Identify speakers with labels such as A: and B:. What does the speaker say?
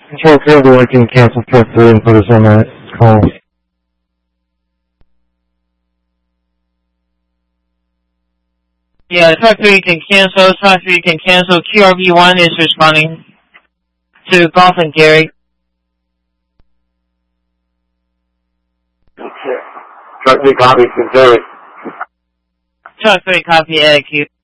A: Control 4 to I can cancel truck 3 and put us on that call.
B: Yeah, truck 3 can cancel. Truck 3 can cancel. QRV1 is responding to Golf and Gary.
A: Truck 3 copy, Gary.
B: Truck 3 copy, AQ.